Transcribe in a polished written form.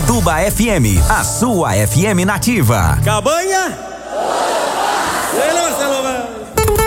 Indaiatuba FM, a sua FM nativa. Cabanha? Ele, Marcelo.